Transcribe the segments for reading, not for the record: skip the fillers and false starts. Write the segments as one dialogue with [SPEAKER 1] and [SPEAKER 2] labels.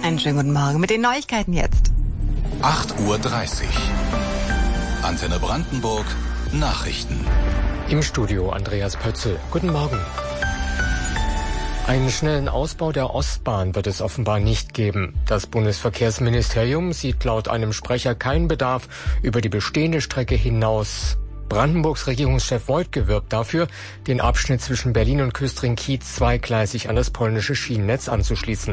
[SPEAKER 1] Einen schönen guten Morgen mit den Neuigkeiten jetzt.
[SPEAKER 2] 8:30 Uhr. Antenne Brandenburg, Nachrichten.
[SPEAKER 3] Im Studio Andreas Pötzl. Guten Morgen. Einen schnellen Ausbau der Ostbahn wird es offenbar nicht geben. Das Bundesverkehrsministerium sieht laut einem Sprecher keinen Bedarf über die bestehende Strecke hinaus. Brandenburgs Regierungschef Woidke wirbt dafür, den Abschnitt zwischen Berlin und Küstrin-Kietz zweigleisig an das polnische Schienennetz anzuschließen.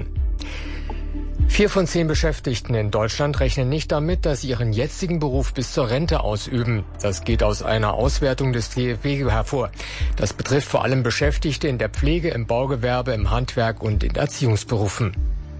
[SPEAKER 3] 4 von 10 Beschäftigten in Deutschland rechnen nicht damit, dass sie ihren jetzigen Beruf bis zur Rente ausüben. Das geht aus einer Auswertung des DFW hervor. Das betrifft vor allem Beschäftigte in der Pflege, im Baugewerbe, im Handwerk und in Erziehungsberufen.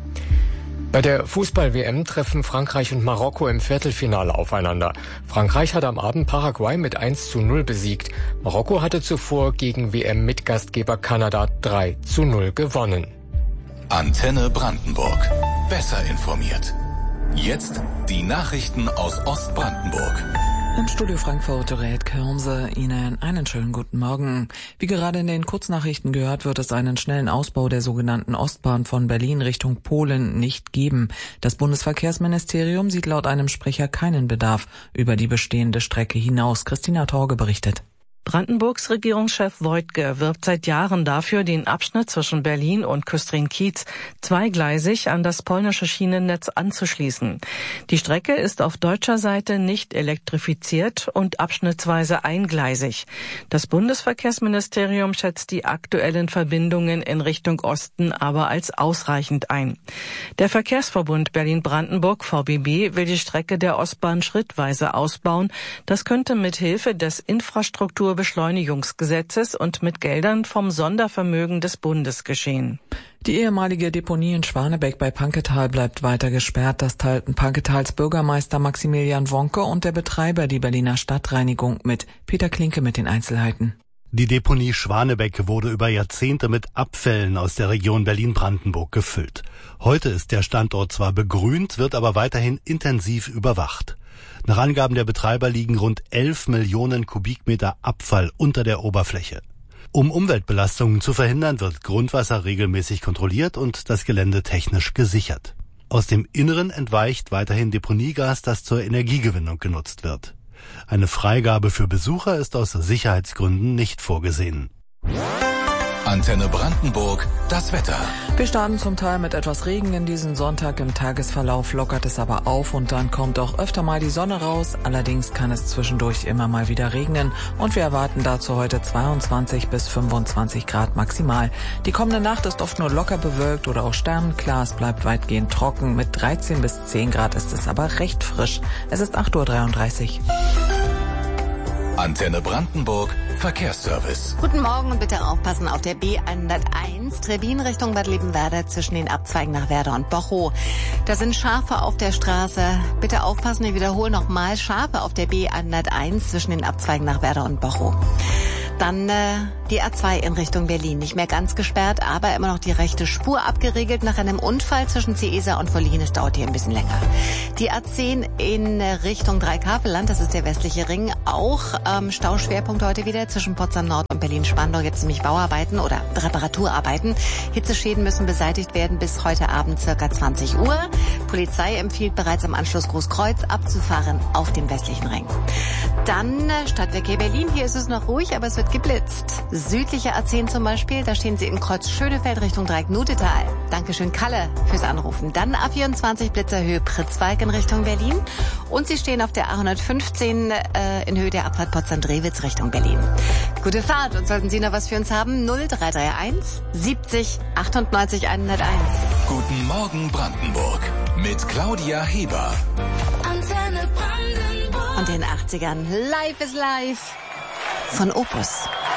[SPEAKER 3] Bei der Fußball-WM treffen Frankreich und Marokko im Viertelfinale aufeinander. Frankreich hat am Abend Paraguay mit 1:0 besiegt. Marokko hatte zuvor gegen WM-Mitgastgeber Kanada 3:0 gewonnen.
[SPEAKER 2] Antenne Brandenburg. Besser informiert. Jetzt die Nachrichten aus Ostbrandenburg.
[SPEAKER 4] Im Studio Frankfurt Dorette Kürmse, Ihnen einen schönen guten Morgen. Wie gerade in den Kurznachrichten gehört, wird es einen schnellen Ausbau der sogenannten Ostbahn von Berlin Richtung Polen nicht geben. Das Bundesverkehrsministerium sieht laut einem Sprecher keinen Bedarf über die bestehende Strecke hinaus. Christina Torge berichtet.
[SPEAKER 5] Brandenburgs Regierungschef Woidke wirbt seit Jahren dafür, den Abschnitt zwischen Berlin und Küstrin-Kietz zweigleisig an das polnische Schienennetz anzuschließen. Die Strecke ist auf deutscher Seite nicht elektrifiziert und abschnittsweise eingleisig. Das Bundesverkehrsministerium schätzt die aktuellen Verbindungen in Richtung Osten aber als ausreichend ein. Der Verkehrsverbund Berlin-Brandenburg VBB will die Strecke der Ostbahn schrittweise ausbauen. Das könnte mit Hilfe des Infrastrukturbeschleunigungsgesetzes und mit Geldern vom Sondervermögen des Bundes geschehen.
[SPEAKER 4] Die ehemalige Deponie in Schwanebeck bei Panketal bleibt weiter gesperrt. Das teilten Panketals Bürgermeister Maximilian Wonke und der Betreiber, die Berliner Stadtreinigung, mit. Peter Klinke mit den Einzelheiten.
[SPEAKER 6] Die Deponie Schwanebeck wurde über Jahrzehnte mit Abfällen aus der Region Berlin-Brandenburg gefüllt. Heute ist der Standort zwar begrünt, wird aber weiterhin intensiv überwacht. Nach Angaben der Betreiber liegen rund 11 Millionen Kubikmeter Abfall unter der Oberfläche. Um Umweltbelastungen zu verhindern, wird Grundwasser regelmäßig kontrolliert und das Gelände technisch gesichert. Aus dem Inneren entweicht weiterhin Deponiegas, das zur Energiegewinnung genutzt wird. Eine Freigabe für Besucher ist aus Sicherheitsgründen nicht vorgesehen.
[SPEAKER 2] Antenne Brandenburg, das Wetter.
[SPEAKER 4] Wir starten zum Teil mit etwas Regen in diesen Sonntag. Im Tagesverlauf lockert es aber auf und dann kommt auch öfter mal die Sonne raus. Allerdings kann es zwischendurch immer mal wieder regnen und wir erwarten dazu heute 22 bis 25 Grad maximal. Die kommende Nacht ist oft nur locker bewölkt oder auch sternenklar. Es bleibt weitgehend trocken. Mit 13 bis 10 Grad ist es aber recht frisch. Es ist 8:33 Uhr.
[SPEAKER 2] Antenne Brandenburg, Verkehrsservice.
[SPEAKER 1] Guten Morgen und bitte aufpassen auf der B101 Trebin Richtung Bad Liebenwerda zwischen den Abzweigen nach Werder und Bochow. Da sind Schafe auf der Straße. Bitte aufpassen, ich wiederhole nochmal, Schafe auf der B101 zwischen den Abzweigen nach Werder und Bochow. Dann die A2 in Richtung Berlin. Nicht mehr ganz gesperrt, aber immer noch die rechte Spur abgeriegelt nach einem Unfall zwischen Ciesa und Wollin. Es dauert hier ein bisschen länger. Die A10 in Richtung Dreikaveland, das ist der westliche Ring. Auch Stauschwerpunkt heute wieder zwischen Potsdam Nord und Berlin-Spandau. Jetzt nämlich Bauarbeiten oder Reparaturarbeiten. Hitzeschäden müssen beseitigt werden bis heute Abend circa 20 Uhr. Polizei empfiehlt bereits am Anschluss Großkreuz abzufahren auf dem westlichen Ring. Dann Stadtverkehr Berlin. Hier ist es noch ruhig, aber es wird geblitzt. Südliche A10 zum Beispiel, da stehen Sie in Kreuz Schönefeld Richtung Dreieck-Nutetal. Dankeschön Kalle fürs Anrufen. Dann A24 Blitzerhöhe Pritzwalk in Richtung Berlin. Und Sie stehen auf der A115 in Höhe der Abfahrt Potsdam-Drewitz Richtung Berlin. Gute Fahrt und sollten Sie noch was für uns haben, 0331 70 98 101.
[SPEAKER 2] Guten Morgen Brandenburg mit Claudia Heber.
[SPEAKER 1] Und den 80ern Life is Life von Opus.